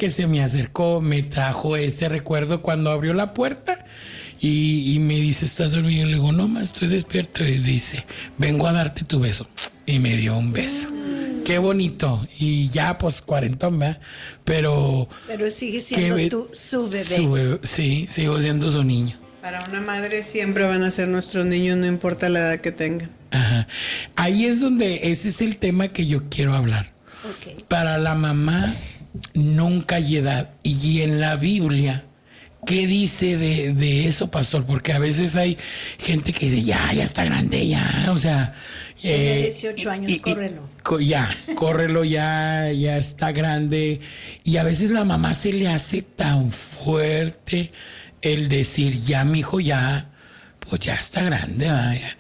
que se me acercó, me trajo ese recuerdo cuando abrió la puerta y me dice, ¿estás dormido? Y le digo, no, ma, estoy despierto. Y dice, vengo a darte tu beso. Y me dio un beso. Qué bonito. Y ya, pues, 40, ¿verdad? Pero sigue siendo su bebé. Sí, sigo siendo su niño. Para una madre siempre van a ser nuestros niños, no importa la edad que tengan. Ajá. Ahí es donde, ese es el tema que yo quiero hablar. Okay. Para la mamá, nunca hay edad. Y en la Biblia, ¿qué dice de eso, pastor? Porque a veces hay gente que dice, ya está grande, ya, o sea... Tiene 18 años, córrelo. Córrelo, ya está grande. Y a veces la mamá se le hace tan fuerte el decir, ya, mijo, ya, pues ya está grande, vaya.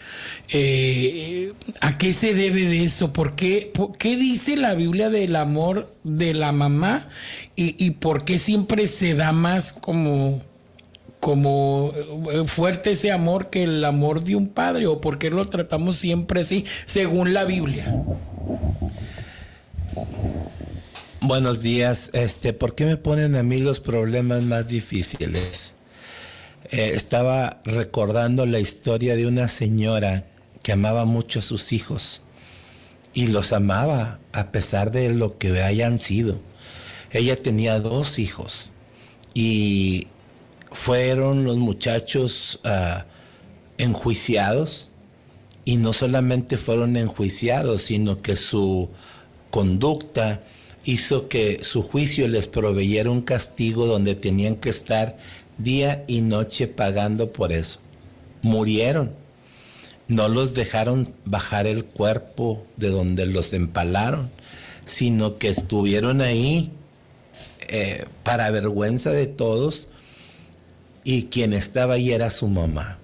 ¿A qué se debe de eso? ¿Qué dice la Biblia del amor de la mamá? ¿Y por qué siempre se da más como fuerte ese amor que el amor de un padre? ¿O por qué lo tratamos siempre así, según la Biblia? Buenos días. ¿Por qué me ponen a mí los problemas más difíciles? Estaba recordando la historia de una señora que amaba mucho a sus hijos y los amaba a pesar de lo que hayan sido. Ella tenía 2 hijos y fueron los muchachos enjuiciados, y no solamente fueron enjuiciados, sino que su conducta hizo que su juicio les proveyera un castigo donde tenían que estar día y noche pagando por eso. Murieron. No los dejaron bajar el cuerpo de donde los empalaron, sino que estuvieron ahí para vergüenza de todos, y quien estaba ahí era su mamá.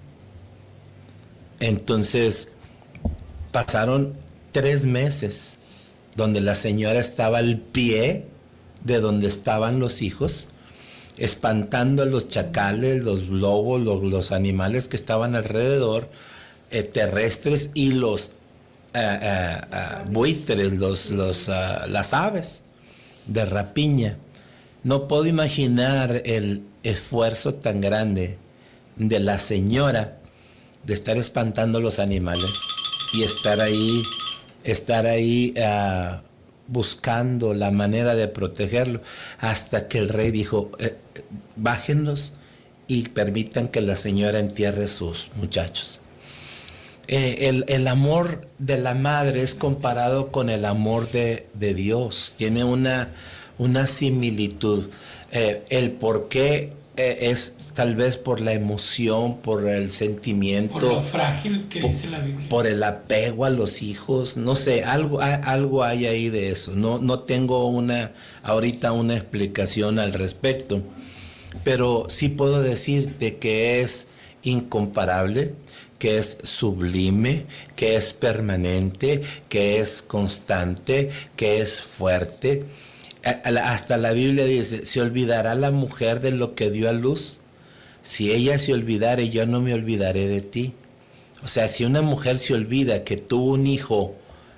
Entonces pasaron 3 meses donde la señora estaba al pie de donde estaban los hijos, espantando a los chacales, los lobos, los animales que estaban alrededor, terrestres, y los buitres, las aves de rapiña. No puedo imaginar el esfuerzo tan grande de la señora de estar espantando los animales y estar ahí buscando la manera de protegerlo, hasta que el rey dijo, bájenlos y permitan que la señora entierre sus muchachos. El amor de la madre es comparado con el amor de Dios, tiene una similitud. El por qué es tal vez por la emoción, por el sentimiento, por lo frágil que dice la Biblia, por el apego a los hijos, no sé, algo hay ahí de eso. No tengo ahorita una explicación al respecto, pero sí puedo decirte que es incomparable, que es sublime, que es permanente, que es constante, que es fuerte. Hasta la Biblia dice, ¿se olvidará la mujer de lo que dio a luz? Si ella se olvidare, yo no me olvidaré de ti. O sea, si una mujer se olvida que tuvo un hijo,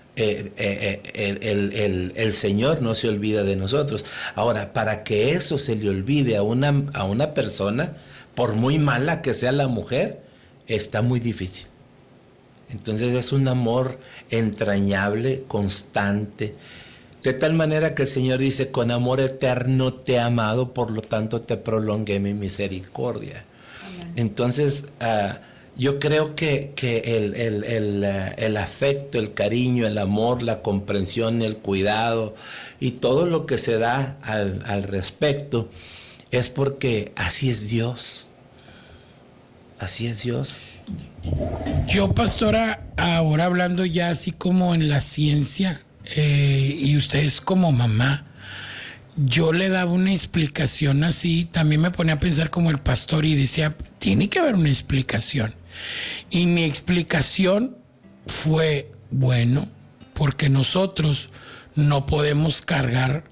el Señor no se olvida de nosotros. Ahora, para que eso se le olvide a una persona, por muy mala que sea la mujer, está muy difícil. Entonces es un amor entrañable, constante, de tal manera que el Señor dice, con amor eterno te he amado, por lo tanto te prolongué mi misericordia. Amén. Entonces, yo creo que el afecto, el cariño, el amor, la comprensión, el cuidado y todo lo que se da al respecto es porque así es Dios. Así es Dios. Yo, pastora, ahora hablando ya así como en la ciencia, y ustedes como mamá, yo le daba una explicación así, también me ponía a pensar como el pastor y decía, tiene que haber una explicación. Y mi explicación fue, bueno, porque nosotros no podemos cargar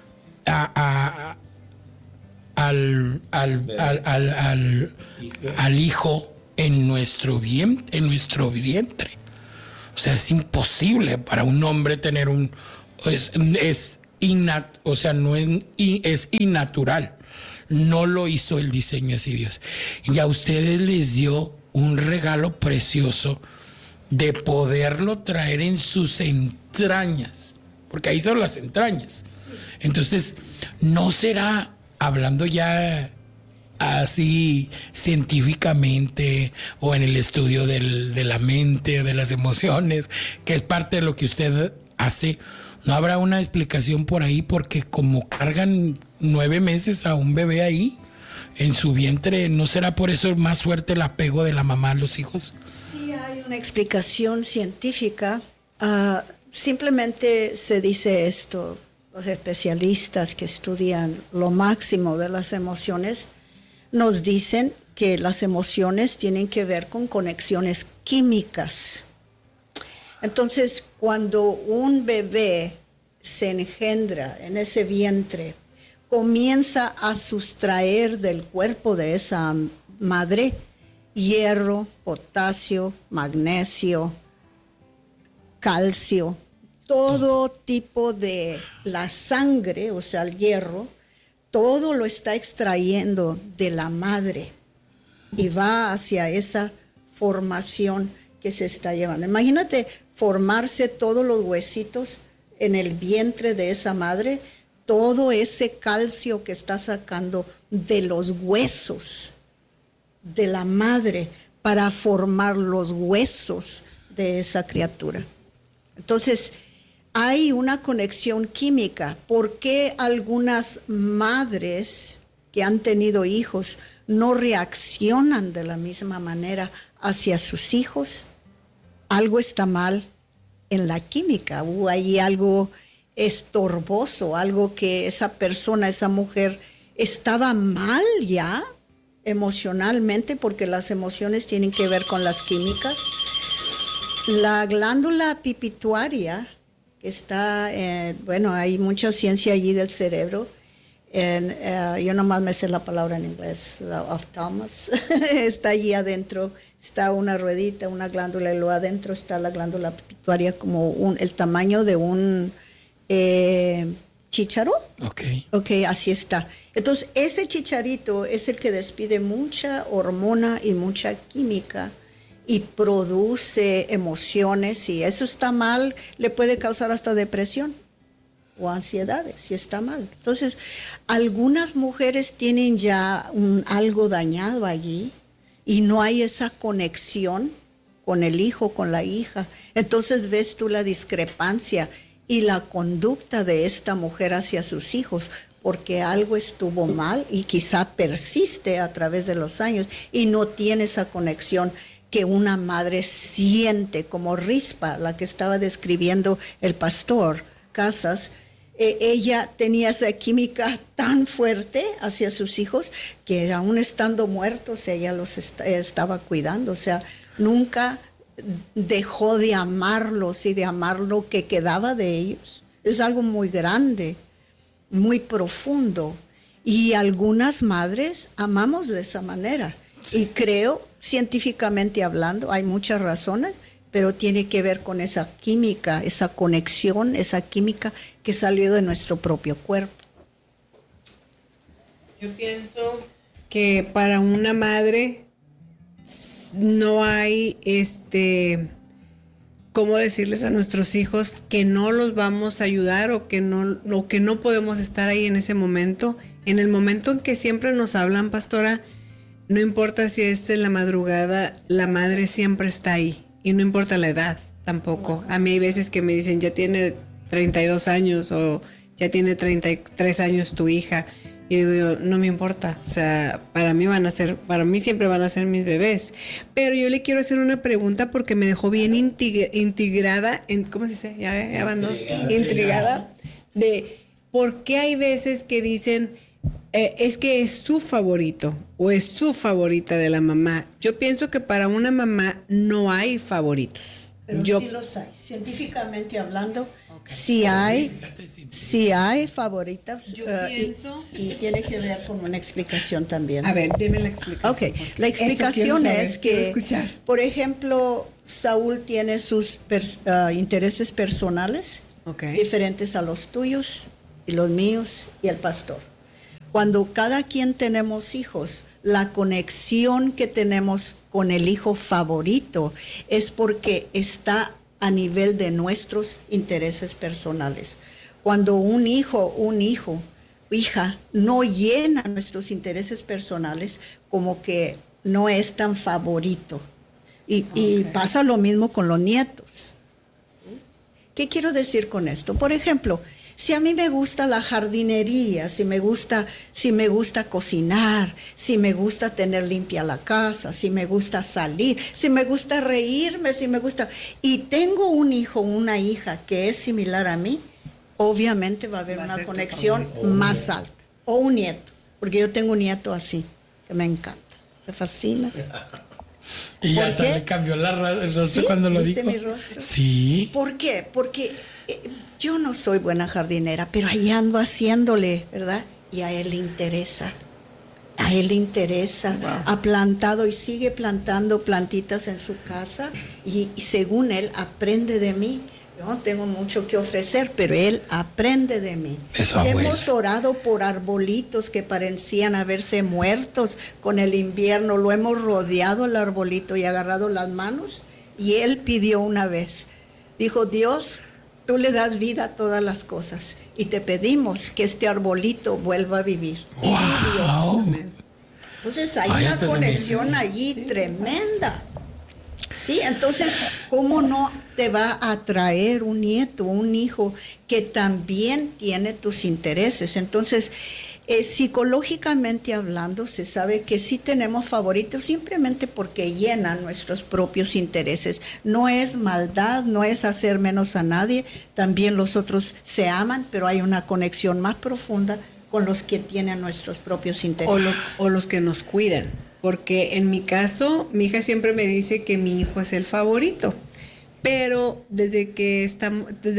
al hijo en nuestro vientre. O sea, es imposible para un hombre tener es o sea, no es innatural. No lo hizo el diseño así Dios. Y a ustedes les dio un regalo precioso de poderlo traer en sus entrañas, porque ahí son las entrañas. Entonces, no será, hablando ya así científicamente o en el estudio de la mente, de las emociones, que es parte de lo que usted hace, no habrá una explicación por ahí, porque como cargan 9 meses a un bebé ahí en su vientre, ¿no será por eso más fuerte el apego de la mamá a los hijos? Sí hay una explicación científica. Simplemente se dice esto, los especialistas que estudian lo máximo de las emociones nos dicen que las emociones tienen que ver con conexiones químicas. Entonces, cuando un bebé se engendra en ese vientre, comienza a sustraer del cuerpo de esa madre hierro, potasio, magnesio, calcio, todo tipo de la sangre, o sea, el hierro, todo lo está extrayendo de la madre y va hacia esa formación que se está llevando. Imagínate formarse todos los huesitos en el vientre de esa madre, todo ese calcio que está sacando de los huesos de la madre para formar los huesos de esa criatura. Entonces, hay una conexión química. ¿Por qué algunas madres que han tenido hijos no reaccionan de la misma manera hacia sus hijos? Algo está mal en la química, o hay algo estorboso, algo que esa persona, esa mujer, estaba mal ya emocionalmente, porque las emociones tienen que ver con las químicas. La glándula pituitaria está, bueno, hay mucha ciencia allí del cerebro. Yo nomás me sé la palabra en inglés, thalamus. Está allí adentro, está una ruedita, una glándula, y luego adentro está la glándula pituitaria como el tamaño de un chícharo. Ok, así está. Entonces, ese chicharito es el que despide mucha hormona y mucha química y produce emociones. Si eso está mal, le puede causar hasta depresión o ansiedades, si está mal. Entonces, algunas mujeres tienen ya algo dañado allí y no hay esa conexión con el hijo, con la hija. Entonces ves tú la discrepancia y la conducta de esta mujer hacia sus hijos, porque algo estuvo mal y quizá persiste a través de los años y no tiene esa conexión que una madre siente, como Rispa, la que estaba describiendo el pastor Casas. Ella tenía esa química tan fuerte hacia sus hijos que aún estando muertos ella los estaba cuidando. O sea, nunca dejó de amarlos y de amar lo que quedaba de ellos. Es algo muy grande, muy profundo. Y algunas madres amamos de esa manera. Sí. Y creo, científicamente hablando, hay muchas razones, pero tiene que ver con esa química, esa conexión, esa química que salió de nuestro propio cuerpo. Yo pienso que para una madre no hay cómo decirles a nuestros hijos que no los vamos a ayudar o que no podemos estar ahí en ese momento. En el momento en que siempre nos hablan, pastora, no importa si es en la madrugada, la madre siempre está ahí. Y no importa la edad tampoco. A mí hay veces que me dicen, ya tiene 32 años o ya tiene 33 años tu hija. Y digo yo, no me importa. O sea, para mí siempre van a ser mis bebés. Pero yo le quiero hacer una pregunta porque me dejó bien intrigada, ¿cómo se dice? Ya van dos. Intrigada de por qué hay veces que dicen, es que es su favorito o es su favorita de la mamá. Yo pienso que para una mamá no hay favoritos. Pero sí los hay. Científicamente hablando, sí hay favoritas. Yo pienso... y tiene que ver con una explicación también. A ver, deme la explicación. Ok, la explicación es que, por ejemplo, Saúl tiene sus intereses personales diferentes a los tuyos. y los míos y el pastor. Cuando cada quien tenemos hijos, la conexión que tenemos con el hijo favorito es porque está a nivel de nuestros intereses personales. Cuando un hijo, hija, no llena nuestros intereses personales, como que no es tan favorito. Y pasa lo mismo con los nietos. ¿Qué quiero decir con esto? Por ejemplo, si a mí me gusta la jardinería, si me gusta cocinar, si me gusta tener limpia la casa, si me gusta salir, si me gusta reírme, y tengo un hijo o una hija que es similar a mí, obviamente va a haber una conexión más alta. O un nieto, porque yo tengo un nieto así, que me encanta, me fascina. Y ya le cambió el rostro, ¿sí?, cuando lo dijo. ¿Viste mi rostro? Sí. ¿Por qué? Porque yo no soy buena jardinera, pero ahí ando haciéndole, ¿verdad? Y a él le interesa. Wow. Ha plantado y sigue plantando plantitas en su casa y según él aprende de mí. Yo no tengo mucho que ofrecer, pero él aprende de mí. Hemos orado por arbolitos que parecían haberse muertos con el invierno. Lo hemos rodeado el arbolito y agarrado las manos. Y él pidió una vez. Dijo, Dios, tú le das vida a todas las cosas. Y te pedimos que este arbolito vuelva a vivir. ¡Wow! Entonces hay una conexión allí tremenda. Sí, entonces, ¿cómo no te va a atraer un nieto, un hijo que también tiene tus intereses? Entonces, psicológicamente hablando, se sabe que sí tenemos favoritos simplemente porque llenan nuestros propios intereses. No es maldad, no es hacer menos a nadie, también los otros se aman, pero hay una conexión más profunda con los que tienen nuestros propios intereses. O los que nos cuidan. Porque en mi caso, mi hija siempre me dice que mi hijo es el favorito. Pero desde que está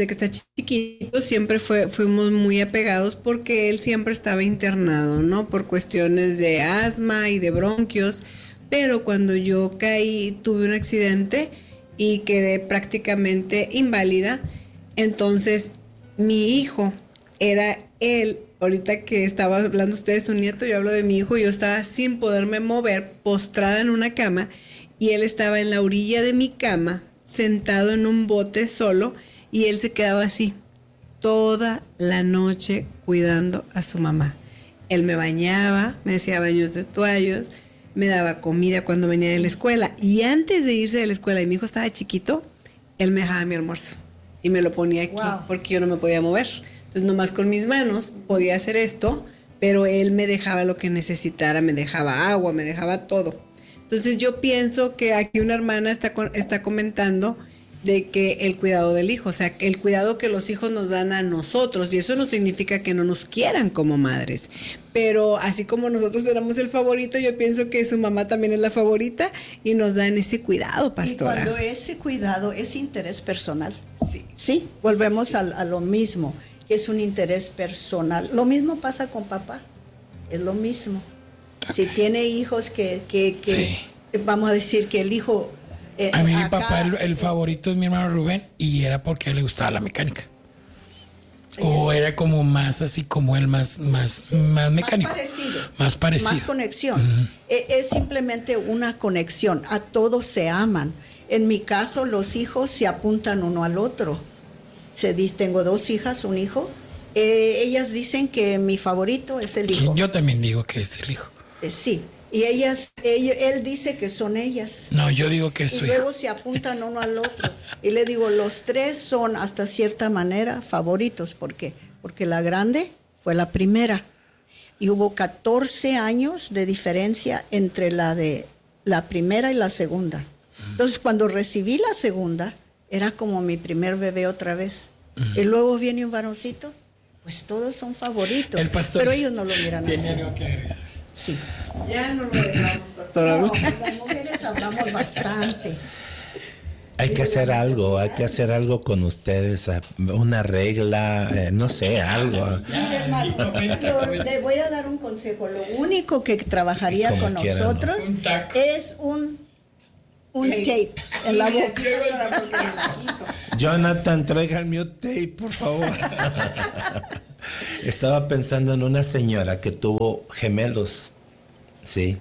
chiquito siempre fuimos muy apegados porque él siempre estaba internado, ¿no? Por cuestiones de asma y de bronquios. Pero cuando yo tuve un accidente y quedé prácticamente inválida, entonces mi hijo era él. Ahorita que estaba hablando ustedes de su nieto, yo hablo de mi hijo, yo estaba sin poderme mover, postrada en una cama, y él estaba en la orilla de mi cama, sentado en un bote solo, y él se quedaba así, toda la noche cuidando a su mamá. Él me bañaba, me hacía baños de toallos, me daba comida cuando venía de la escuela, y antes de irse de la escuela, y mi hijo estaba chiquito, él me dejaba mi almuerzo, y me lo ponía aquí, porque yo no me podía mover. Entonces, nomás con mis manos podía hacer esto, pero él me dejaba lo que necesitara, me dejaba agua, me dejaba todo. Entonces, yo pienso que aquí una hermana está comentando de que el cuidado del hijo, o sea, el cuidado que los hijos nos dan a nosotros, y eso no significa que no nos quieran como madres, pero así como nosotros éramos el favorito, yo pienso que su mamá también es la favorita y nos dan ese cuidado, pastora. Y cuando ese cuidado es interés personal, sí, volvemos a lo mismo, que es un interés personal. Lo mismo pasa con papá, es lo mismo. Si tiene hijos que vamos a decir que el hijo... a mí mi papá, el favorito es mi hermano Rubén, y era porque a él le gustaba la mecánica. O era como más así como él, más mecánico. Más parecido. Más conexión. Uh-huh. Es simplemente una conexión. A todos se aman. En mi caso, los hijos se apuntan uno al otro. Tengo 2 hijas, un hijo. Ellas dicen que mi favorito es el hijo. Yo también digo que es el hijo. Sí. Y él dice que son ellas. No, yo digo que es su hijo. Y luego se apuntan uno al otro. Y le digo, los 3 son hasta cierta manera favoritos. ¿Por qué? Porque la grande fue la primera. Y hubo 14 años de diferencia entre la primera y la segunda. Entonces, cuando recibí la segunda, era como mi primer bebé otra vez. Uh-huh. Y luego viene un varoncito, pues todos son favoritos. El pastor, pero ellos no lo miran así. ¿Tiene algo que agregar? Sí. Ya no lo dejamos, pastora. No, las mujeres hablamos bastante. Hay que hacer algo con ustedes, una regla, no sé, algo. Mire, hermano, le voy a dar un consejo. Lo único que trabajaría con nosotros es un tape en la boca. Jonathan, traiga el mío tape, por favor. Estaba pensando en una señora que tuvo gemelos, ¿sí?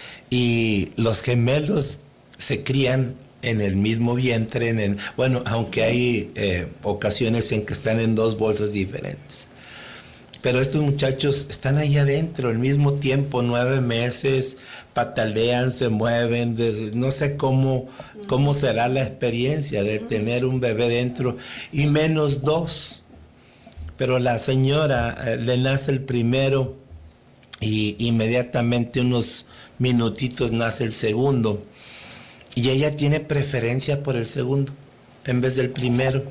Y los gemelos se crían en el mismo vientre, bueno, aunque hay ocasiones en que están en 2 bolsas diferentes. Pero estos muchachos están ahí adentro al mismo tiempo, 9 meses, patalean, se mueven, no sé cómo será la experiencia de tener un bebé dentro, y menos 2. Pero la señora le nace el primero y inmediatamente unos minutitos nace el segundo. Y ella tiene preferencia por el segundo en vez del primero.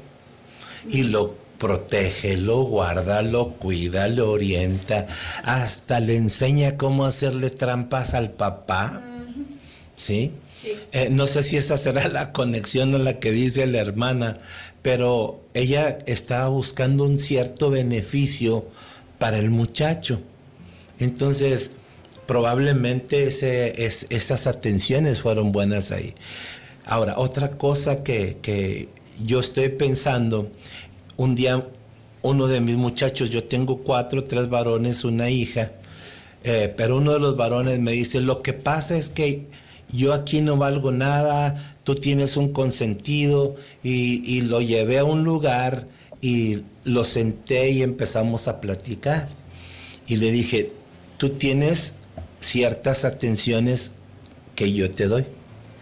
Y lo protege, lo guarda, lo cuida, lo orienta, hasta le enseña cómo hacerle trampas al papá. ¿Sí? Sí. No sé si esa será la conexión a la que dice la hermana, pero ella estaba buscando un cierto beneficio para el muchacho. Entonces, probablemente esas atenciones fueron buenas ahí. Ahora, otra cosa que yo estoy pensando, un día uno de mis muchachos, yo tengo 4, 3 varones, una hija, pero uno de los varones me dice, lo que pasa es que yo aquí no valgo nada, tú tienes un consentido, y lo llevé a un lugar y lo senté y empezamos a platicar. Y le dije, tú tienes ciertas atenciones que yo te doy.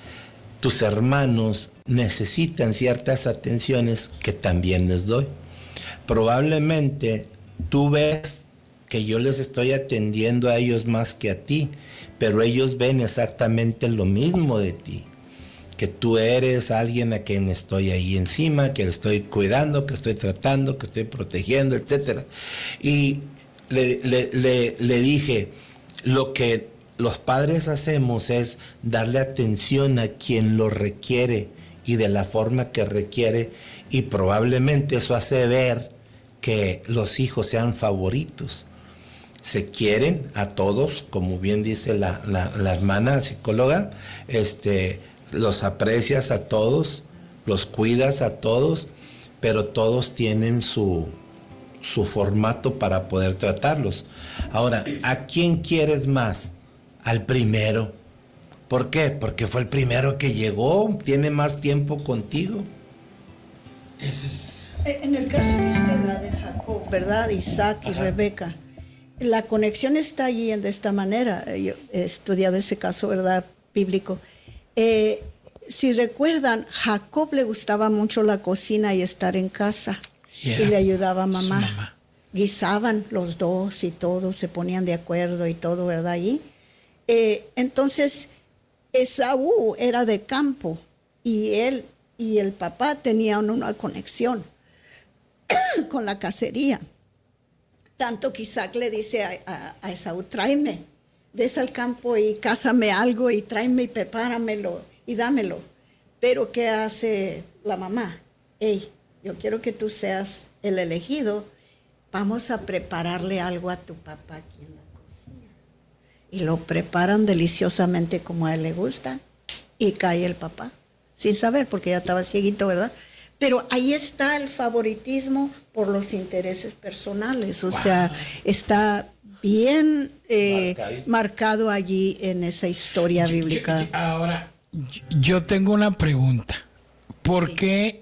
Tus hermanos necesitan ciertas atenciones que también les doy. Probablemente tú ves que yo les estoy atendiendo a ellos más que a ti, pero ellos ven exactamente lo mismo de ti, que tú eres alguien a quien estoy ahí encima, que estoy cuidando, que estoy tratando, que estoy protegiendo, etc. Y le dije, lo que los padres hacemos es darle atención a quien lo requiere y de la forma que requiere, y probablemente eso hace ver que los hijos sean favoritos. Se quieren a todos, como bien dice la hermana psicóloga, los aprecias a todos, los cuidas a todos, pero todos tienen su formato para poder tratarlos. Ahora, ¿a quién quieres más? Al primero. ¿Por qué? Porque fue el primero que llegó, tiene más tiempo contigo. Ese es. En el caso de usted, la de Jacob, ¿verdad? Isaac y Rebeca. La conexión está allí de esta manera. Yo he estudiado ese caso, ¿verdad? Bíblico. Si recuerdan, Jacob le gustaba mucho la cocina y estar en casa. Yeah. Y le ayudaba a mamá. Guisaban los dos y todo, se ponían de acuerdo y todo, ¿verdad? Allí. Entonces, Esaú era de campo y él y el papá tenían una conexión con la cacería. Tanto que Isaac le dice a Esaú, tráeme, ves al campo y cázame algo y tráeme y prepáramelo y dámelo. Pero ¿qué hace la mamá? Hey, yo quiero que tú seas el elegido, vamos a prepararle algo a tu papá aquí en la cocina. Y lo preparan deliciosamente como a él le gusta y cae el papá, sin saber porque ya estaba cieguito, ¿verdad? Pero ahí está el favoritismo por los intereses personales, o sea, está bien marcado allí en esa historia bíblica. Ahora, yo tengo una pregunta. ¿Por qué?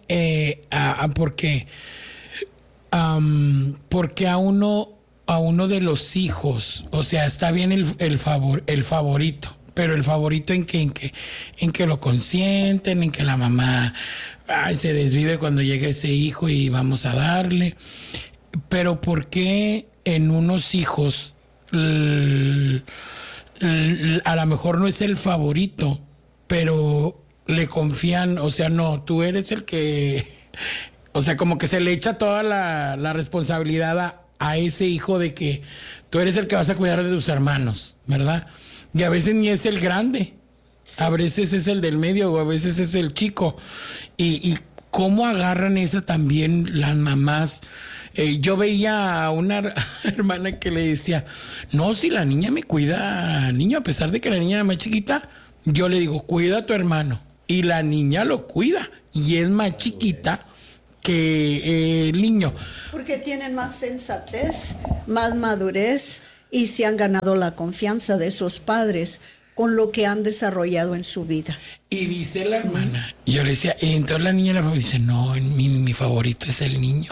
Porque a uno de los hijos, o sea, está bien el favorito, pero el favorito en que lo consienten, en que la mamá se desvive cuando llegue ese hijo y vamos a darle. Pero ¿por qué en unos hijos a lo mejor no es el favorito, pero le confían, o sea, no, tú eres el que, o sea, como que se le echa toda la responsabilidad a ese hijo de que tú eres el que vas a cuidar de tus hermanos, ¿verdad? Y a veces ni es el grande, a veces es el del medio o a veces es el chico. Y cómo agarran esa también las mamás. Yo veía a una hermana que le decía, no, si la niña me cuida, niño, a pesar de que la niña era más chiquita, yo le digo, cuida a tu hermano. Y la niña lo cuida y es más chiquita que el niño. Porque tienen más sensatez, más madurez y se han ganado la confianza de esos padres con lo que han desarrollado en su vida. Y dice la hermana, yo le decía, y entonces la niña dice, no, mi favorito es el niño.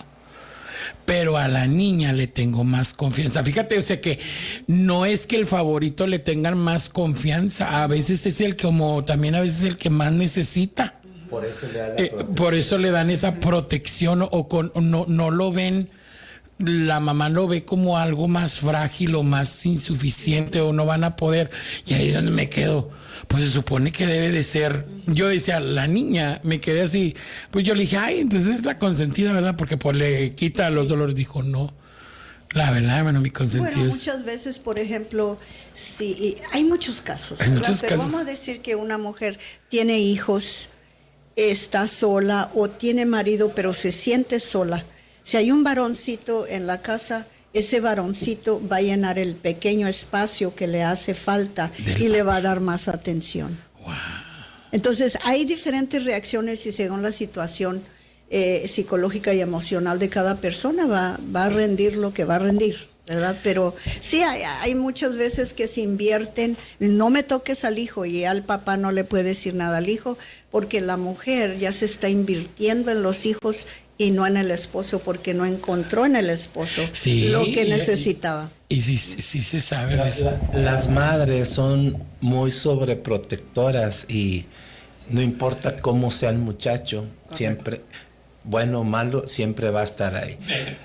Pero a la niña le tengo más confianza. Fíjate, o sea que no es que el favorito le tengan más confianza, a veces es el que, como también a veces el que más necesita. Por eso le da la protección. Por eso le dan esa protección no lo ven, la mamá lo ve como algo más frágil o más insuficiente o no van a poder. Y ahí es donde me quedo. Pues se supone que debe de ser. Yo decía, la niña, me quedé así. Pues yo le dije, ay, entonces es la consentida, ¿verdad? Porque pues le quita los dolores. Dijo, no. La verdad, hermano, mi consentido Bueno, es... muchas veces, por ejemplo, sí, hay muchos casos. Hay ¿verdad? muchos Pero casos. vamos a decir que una mujer tiene hijos, está sola o tiene marido, pero se siente sola. Si hay un varoncito en la casa, ese varoncito va a llenar el pequeño espacio que le hace falta y le va a dar más atención. Wow. Entonces, hay diferentes reacciones y según la situación psicológica y emocional de cada persona va a rendir lo que va a rendir, ¿verdad? Pero sí, hay muchas veces que se invierten, no me toques al hijo, y al papá no le puede decir nada al hijo, porque la mujer ya se está invirtiendo en los hijos y no en el esposo, porque no encontró en el esposo lo que necesitaba. Y sí se sabe de eso. Las madres son muy sobreprotectoras y no importa cómo sea el muchacho, siempre, bueno o malo, siempre va a estar ahí.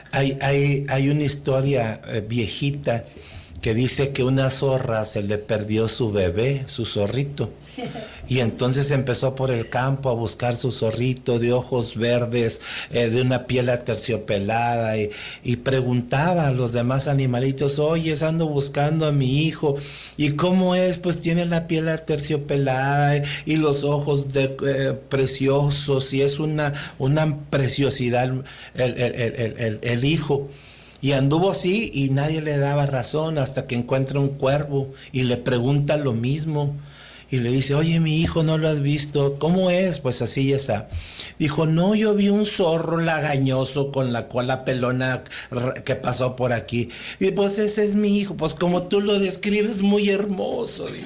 Hay una historia viejita que dice que una zorra se le perdió su bebé, su zorrito. Y entonces empezó por el campo a buscar su zorrito de ojos verdes, de una piel aterciopelada, y preguntaba a los demás animalitos, oye, ando buscando a mi hijo, ¿y cómo es? Pues tiene la piel aterciopelada y los ojos preciosos, y es una preciosidad el hijo. Y anduvo así y nadie le daba razón hasta que encuentra un cuervo y le pregunta lo mismo. Y le dice, oye, mi hijo, ¿no lo has visto? ¿Cómo es? Pues así y esa. Dijo, no, yo vi un zorro lagañoso con la cola pelona que pasó por aquí. Y pues ese es mi hijo. Pues como tú lo describes, muy hermoso, dice.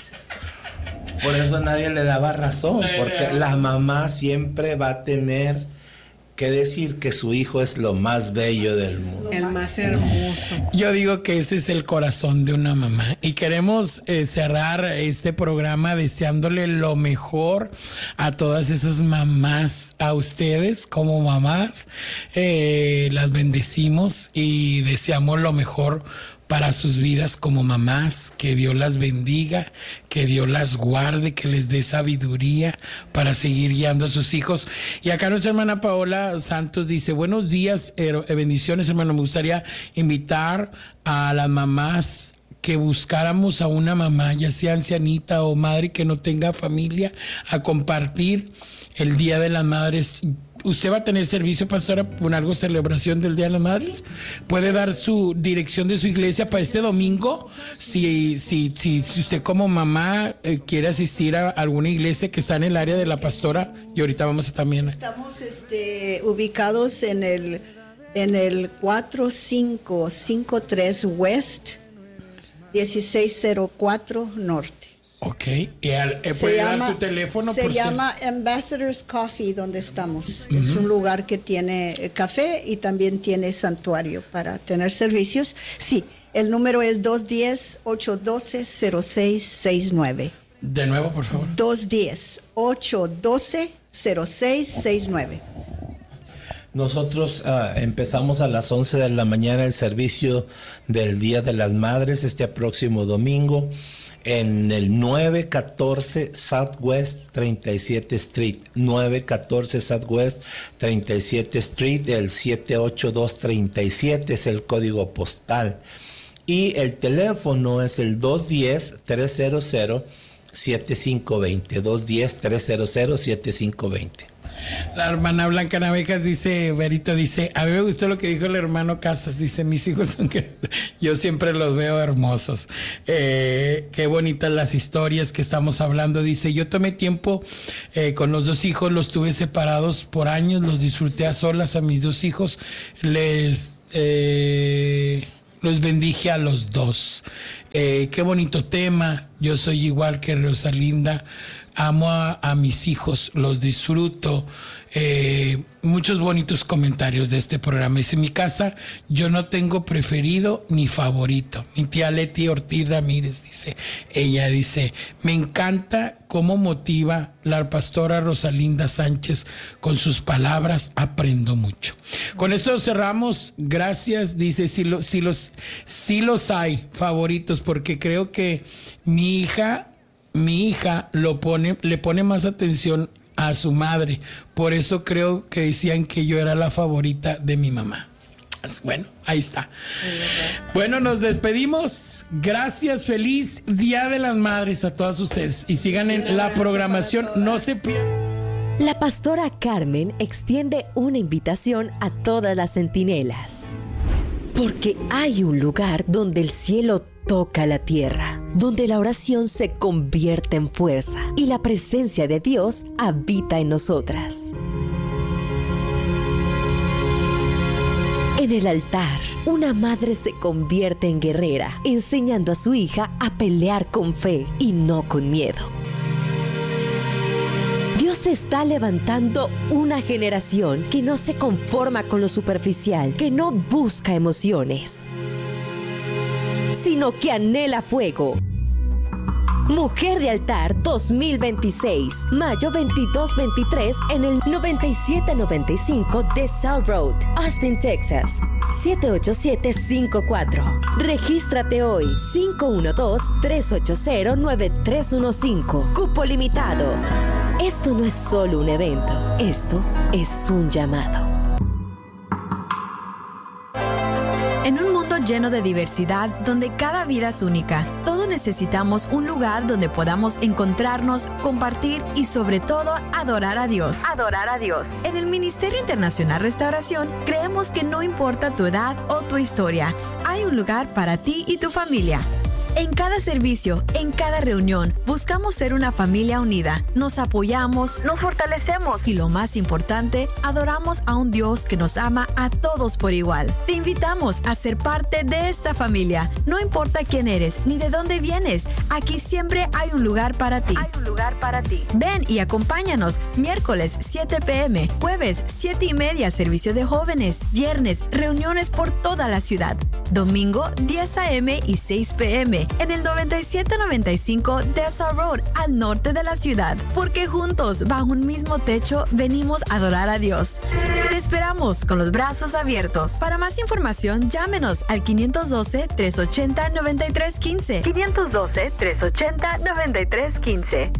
Por eso nadie le daba razón, porque la mamá siempre va a tener que decir que su hijo es lo más bello del mundo. El más hermoso. Yo digo que ese es el corazón de una mamá. Y queremos cerrar este programa deseándole lo mejor a todas esas mamás, a ustedes como mamás. Las bendecimos y deseamos lo mejor para sus vidas como mamás, que Dios las bendiga, que Dios las guarde, que les dé sabiduría para seguir guiando a sus hijos. Y acá nuestra hermana Paola Santos dice, buenos días, bendiciones, hermano, me gustaría invitar a las mamás que buscáramos a una mamá, ya sea ancianita o madre que no tenga familia, a compartir el Día de las Madres. ¿Usted va a tener servicio, pastora, con algo celebración del Día de las Madres? ¿Puede dar su dirección de su iglesia para este domingo? Si usted como mamá quiere asistir a alguna iglesia que está en el área de la pastora, y ahorita vamos a también. Estamos ubicados en el 4553 West, 1604 Norte. Ok, ¿puede dar tu teléfono? Se llama Ambassador's Coffee, donde estamos. Es un lugar que tiene café y también tiene santuario para tener servicios. Sí, el número es 210-812-0669. De nuevo, por favor. 210-812-0669. Nosotros empezamos a las 11 de la mañana el servicio del Día de las Madres este próximo domingo en el 914 Southwest 37 Street. 914 Southwest 37 Street, el 78237 es el código postal. Y el teléfono es el 210-300-7520. 210-300-7520. La hermana Blanca Navejas dice, Berito dice, a mí me gustó lo que dijo el hermano Casas, dice, mis hijos son que yo siempre los veo hermosos. Qué bonitas las historias que estamos hablando. Dice, yo tomé tiempo con los 2 hijos, los tuve separados por años, los disfruté a solas a mis 2 hijos, los bendije a los 2. Qué bonito tema. Yo soy igual que Rosalinda. Amo a mis hijos, los disfruto. Muchos bonitos comentarios de este programa. Dice, en mi casa yo no tengo preferido ni favorito. Mi tía Leti Ortiz Ramírez dice, ella dice, me encanta cómo motiva la pastora Rosalinda Sánchez con sus palabras, aprendo mucho. Con esto cerramos, gracias. Dice, sí los hay favoritos, porque creo que mi hija le pone más atención a su madre. Por eso creo que decían que yo era la favorita de mi mamá. Bueno, ahí está. Bueno, nos despedimos. Gracias, feliz Día de las Madres a todas ustedes. Y sigan en la programación, no se pierdan. La pastora Carmen extiende una invitación a todas las centinelas. Porque hay un lugar donde el cielo toca la tierra, donde la oración se convierte en fuerza y la presencia de Dios habita en nosotras. En el altar, una madre se convierte en guerrera, enseñando a su hija a pelear con fe y no con miedo. Dios está levantando una generación que no se conforma con lo superficial, que no busca emociones, sino que anhela fuego. Mujer de Altar 2026, mayo 22-23 en el 9795 de South Road, Austin, Texas, 78754. Regístrate hoy, 512-380-9315. Cupo limitado. Esto no es solo un evento, esto es un llamado. En un mundo lleno de diversidad, donde cada vida es única, todos necesitamos un lugar donde podamos encontrarnos, compartir y sobre todo adorar a Dios. Adorar a Dios. En el Ministerio Internacional Restauración creemos que no importa tu edad o tu historia, hay un lugar para ti y tu familia. En cada servicio, en cada reunión, buscamos ser una familia unida. Nos apoyamos, nos fortalecemos y lo más importante, adoramos a un Dios que nos ama a todos por igual. Te invitamos a ser parte de esta familia. No importa quién eres ni de dónde vienes, aquí siempre hay un lugar para ti. Hay un lugar para ti. Ven y acompáñanos. Miércoles 7 p.m., jueves 7:30 servicio de jóvenes, viernes reuniones por toda la ciudad, domingo 10 a.m. y 6 p.m. en el 9795 Desert Road, al norte de la ciudad, porque juntos, bajo un mismo techo, venimos a adorar a Dios. Te esperamos con los brazos abiertos. Para más información, llámenos al 512-380-9315. 512-380-9315.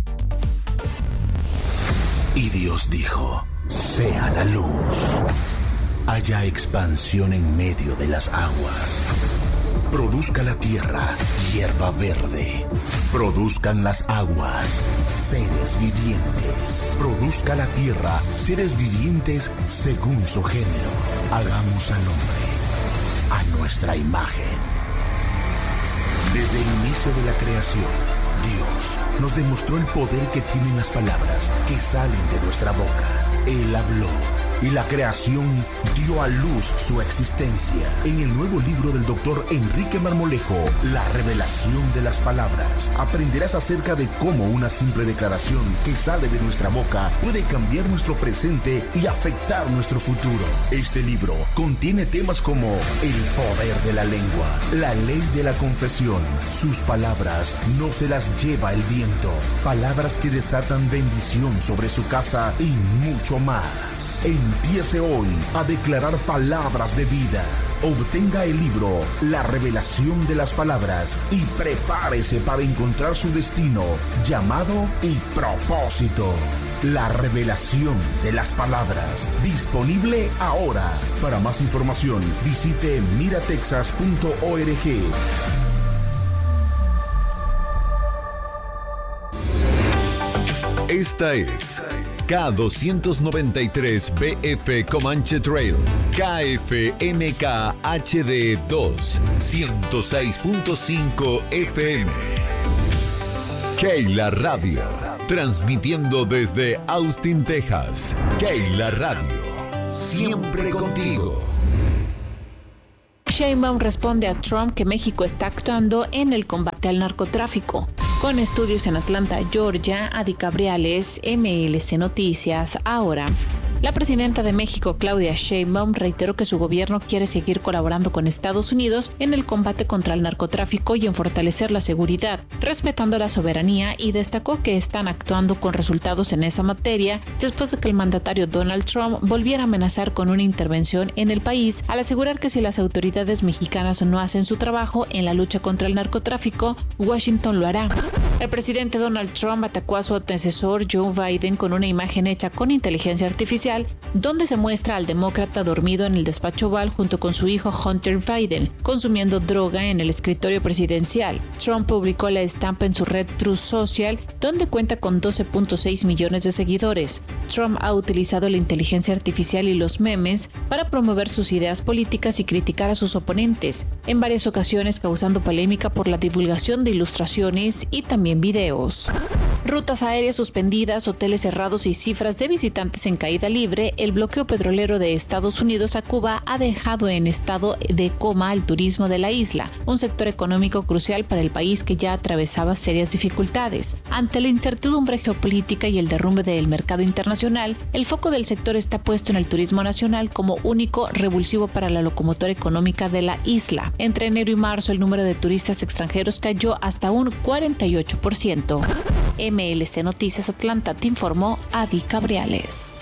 Y Dios dijo, sea la luz. Haya expansión en medio de las aguas. Produzca la tierra hierba verde. Produzcan las aguas seres vivientes. Produzca la tierra seres vivientes según su género. Hagamos al hombre a nuestra imagen. Desde el inicio de la creación, Dios nos demostró el poder que tienen las palabras que salen de nuestra boca. Él habló y la creación dio a luz su existencia. En el nuevo libro del Dr. Enrique Marmolejo, La revelación de las palabras, aprenderás acerca de cómo una simple declaración que sale de nuestra boca puede cambiar nuestro presente y afectar nuestro futuro. Este libro contiene temas como el poder de la lengua, la ley de la confesión, sus palabras no se las lleva el viento, palabras que desatan bendición sobre su casa y mucho más. Empiece hoy a declarar palabras de vida. Obtenga el libro La revelación de las palabras y prepárese para encontrar su destino, llamado y propósito. La revelación de las palabras. Disponible ahora. Para más información, visite miratexas.org. Esta es K293 BF Comanche Trail, KFMK HD 2, 106.5 FM. Keila Radio, transmitiendo desde Austin, Texas. Keila Radio, siempre contigo. Sheinbaum responde a Trump que México está actuando en el combate al narcotráfico. Con estudios en Atlanta, Georgia, Adi Cabriales, MLC Noticias, ahora. La presidenta de México, Claudia Sheinbaum, reiteró que su gobierno quiere seguir colaborando con Estados Unidos en el combate contra el narcotráfico y en fortalecer la seguridad, respetando la soberanía, y destacó que están actuando con resultados en esa materia después de que el mandatario Donald Trump volviera a amenazar con una intervención en el país al asegurar que si las autoridades mexicanas no hacen su trabajo en la lucha contra el narcotráfico, Washington lo hará. El presidente Donald Trump atacó a su antecesor Joe Biden con una imagen hecha con inteligencia artificial donde se muestra al demócrata dormido en el despacho Oval junto con su hijo Hunter Biden, consumiendo droga en el escritorio presidencial. Trump publicó la estampa en su red Truth Social, donde cuenta con 12.6 millones de seguidores. Trump ha utilizado la inteligencia artificial y los memes para promover sus ideas políticas y criticar a sus oponentes, en varias ocasiones causando polémica por la divulgación de ilustraciones y también videos. Rutas aéreas suspendidas, hoteles cerrados y cifras de visitantes en caída libre, el bloqueo petrolero de Estados Unidos a Cuba ha dejado en estado de coma al turismo de la isla, un sector económico crucial para el país que ya atravesaba serias dificultades. Ante la incertidumbre geopolítica y el derrumbe del mercado internacional, el foco del sector está puesto en el turismo nacional como único revulsivo para la locomotora económica de la isla. Entre enero y marzo, el número de turistas extranjeros cayó hasta un 48%. MLC Noticias Atlanta, te informó Adi Cabriales.